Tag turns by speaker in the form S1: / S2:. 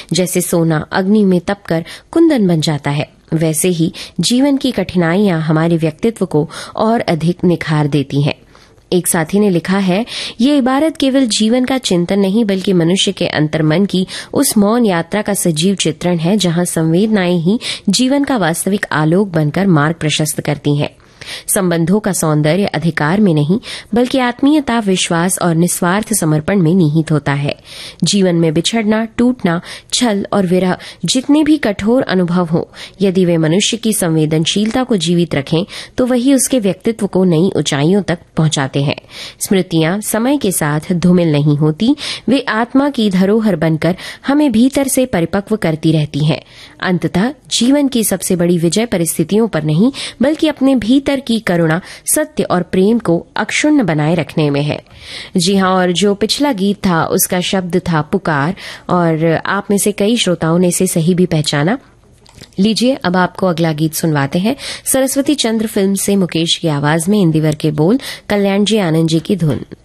S1: जैसे सोना अग्नि में तपकर कुंदन बन जाता है, वैसे ही जीवन की कठिनाइयां हमारे व्यक्तित्व को और अधिक निखार देती हैं। एक साथी ने लिखा है, ये इबारत केवल जीवन का चिंतन नहीं बल्कि मनुष्य के अंतर्मन की उस मौन यात्रा का सजीव चित्रण है जहां संवेदनाएं ही जीवन का वास्तविक आलोक बनकर मार्ग प्रशस्त करती हैं। संबंधों का सौंदर्य अधिकार में नहीं बल्कि आत्मीयता, विश्वास और निस्वार्थ समर्पण में निहित होता है। जीवन में बिछड़ना, टूटना, छल और विरह जितने भी कठोर अनुभव हो, यदि वे मनुष्य की संवेदनशीलता को जीवित रखें तो वही उसके व्यक्तित्व को नई ऊंचाइयों तक पहुंचाते हैं। स्मृतियां समय के साथ धूमिल नहीं होती, वे आत्मा की धरोहर बनकर हमें भीतर से परिपक्व करती रहती हैं। अंततः जीवन की सबसे बड़ी विजय परिस्थितियों पर नहीं बल्कि अपने भीतर की करुणा, सत्य और प्रेम को अक्षुण्ण बनाए रखने में है। जी हां, और जो पिछला गीत था उसका शब्द था पुकार, और आप में से कई श्रोताओं ने इसे सही भी पहचाना। लीजिए अब आपको अगला गीत सुनवाते हैं। सरस्वती चंद्र फिल्म से मुकेश की आवाज में इंदिवर के बोल, कल्याण जी आनंद जी की धुन।